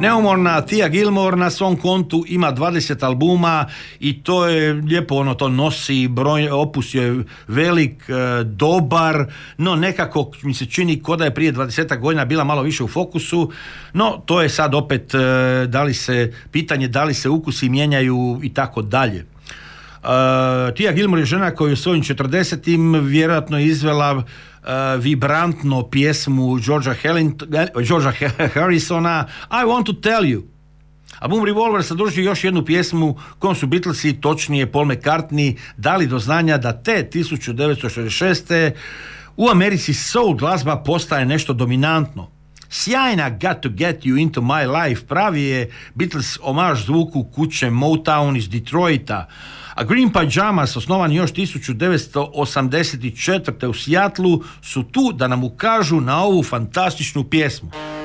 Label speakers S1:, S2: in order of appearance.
S1: Neumorna Tia Gilmore na svom kontu ima 20 albuma i to je lijepo, ono to nosi, opus je velik, dobar, no nekako mi se čini ko da je prije 20 godina bila malo više u fokusu, no to je sad opet pitanje da li se ukusi mijenjaju i tako dalje. Tia Gilmore je žena koja je u svojim 40-im vjerojatno izvela vibrantno pjesmu Georgea Harrisona I Want to Tell You. Album Revolver sadrži još jednu pjesmu kojom su Beatlesi, točnije Paul McCartney, dali do znanja da te 1966. u Americi soul glazba postaje nešto dominantno. Sjajna Got to Get You Into My Life pravi je Beatles omaž zvuku kuće Motown iz Detroita, a Green Pajamas, osnovan još 1984. u Seattlu, su tu da nam ukažu na ovu fantastičnu pjesmu.